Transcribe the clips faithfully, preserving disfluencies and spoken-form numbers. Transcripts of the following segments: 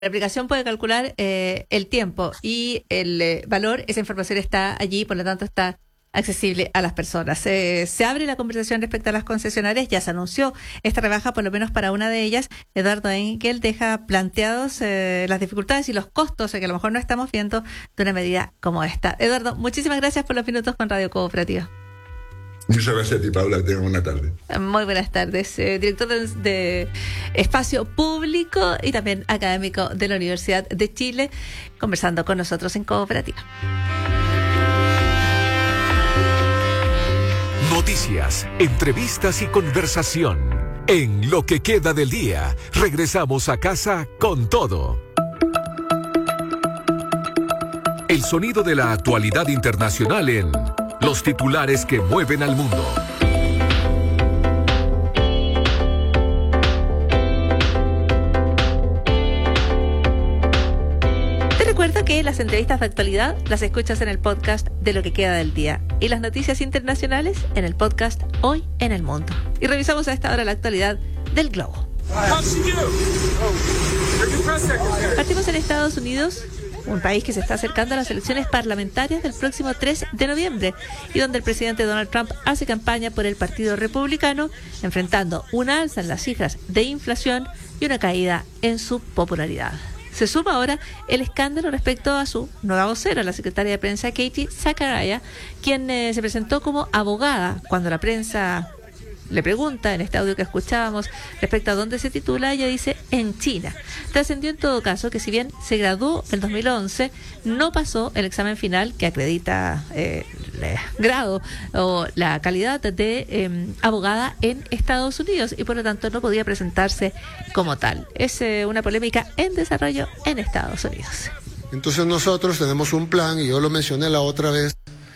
La aplicación puede calcular eh, el tiempo y el eh, valor. Esa información está allí, por lo tanto está accesible a las personas. Eh, se abre la conversación respecto a las concesionarias. Ya se anunció esta rebaja, por lo menos para una de ellas. Eduardo Engelke deja planteados eh, las dificultades y los costos eh, que a lo mejor no estamos viendo de una medida como esta. Eduardo, muchísimas gracias por los minutos con Radio Cooperativa. Muchas gracias a ti, Paula. Que tengan buena tarde. Muy buenas tardes. Eh, director de, de Espacio Público y también académico de la Universidad de Chile, conversando con nosotros en Cooperativa. Noticias, entrevistas y conversación. En Lo que queda del día, regresamos a casa con todo. El sonido de la actualidad internacional en Los titulares que mueven al mundo. Te recuerdo que las entrevistas de actualidad las escuchas en el podcast de Lo que queda del día y las noticias internacionales en el podcast Hoy en el Mundo. Y revisamos a esta hora la actualidad del globo. Partimos en Estados Unidos, un país que se está acercando a las elecciones parlamentarias del próximo tres de noviembre y donde el presidente Donald Trump hace campaña por el Partido Republicano, enfrentando una alza en las cifras de inflación y una caída en su popularidad. Se suma ahora el escándalo respecto a su nueva vocera, la secretaria de prensa Katie Zachariah, quien eh, se presentó como abogada cuando la prensa le pregunta en este audio que escuchábamos respecto a dónde se titula. Ella dice en China. Trascendió en todo caso que si bien se graduó en dos mil once, no pasó el examen final que acredita eh, el grado o la calidad de eh, abogada en Estados Unidos y por lo tanto no podía presentarse como tal. Es eh, una polémica en desarrollo en Estados Unidos. Entonces nosotros tenemos un plan, y yo lo mencioné la otra vez,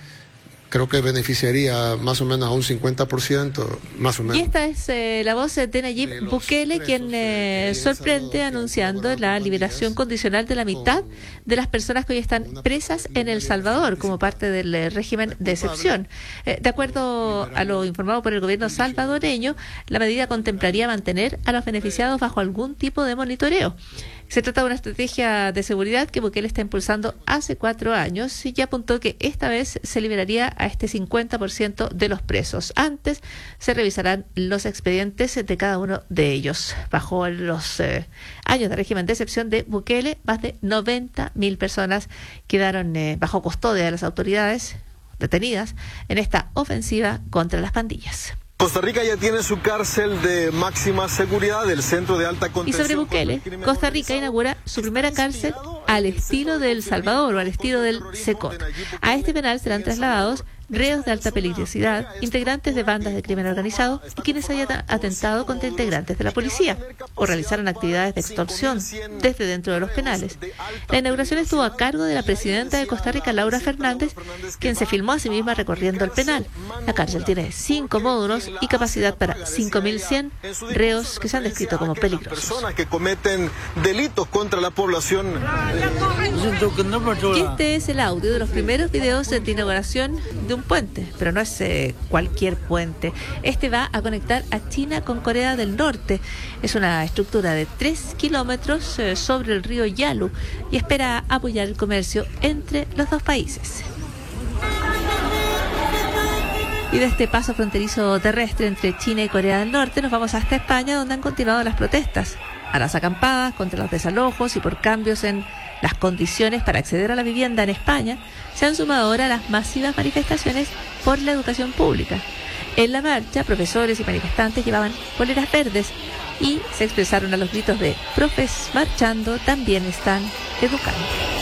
creo que beneficiaría más o menos a un cincuenta por ciento, más o menos. Y esta es eh, la voz de Nayib Bukele, quien eh, sorprende anunciando la liberación condicional de la mitad de las personas que hoy están presas en El Salvador como parte del eh, régimen de excepción. Eh, de acuerdo a lo informado por el gobierno salvadoreño, la medida contemplaría mantener a los beneficiados bajo algún tipo de monitoreo. Se trata de una estrategia de seguridad que Bukele está impulsando hace cuatro años y ya apuntó que esta vez se liberaría a este cincuenta por ciento de los presos. Antes se revisarán los expedientes de cada uno de ellos. Bajo los eh, años de régimen de excepción de Bukele, más de noventa mil personas quedaron eh, bajo custodia de las autoridades detenidas en esta ofensiva contra las pandillas. Costa Rica ya tiene su cárcel de máxima seguridad, el centro de alta contención. Y sobre Bukele, Costa Rica inaugura su primera cárcel al estilo de El Salvador o al estilo del SECOT. A este penal serán trasladados reos de alta peligrosidad, integrantes de bandas de crimen organizado y quienes hayan atentado contra integrantes de la policía o realizaron actividades de extorsión desde dentro de los penales. La inauguración estuvo a cargo de la presidenta de Costa Rica, Laura Fernández, quien se filmó a sí misma recorriendo el penal. La cárcel tiene cinco módulos y capacidad para cinco mil cien reos que se han descrito como peligrosos. Personas que cometen delitos contra la población. Y este es el audio de los primeros videos de inauguración de un puente, pero no es eh, cualquier puente. Este va a conectar a China con Corea del Norte. Es una estructura de tres kilómetros eh, sobre el río Yalu y espera apoyar el comercio entre los dos países. Y de este paso fronterizo terrestre entre China y Corea del Norte nos vamos hasta España, donde han continuado las protestas. A las acampadas contra los desalojos y por cambios en las condiciones para acceder a la vivienda en España, se han sumado ahora las masivas manifestaciones por la educación pública. En la marcha, profesores y manifestantes llevaban poleras verdes y se expresaron a los gritos de: profes marchando también están educando.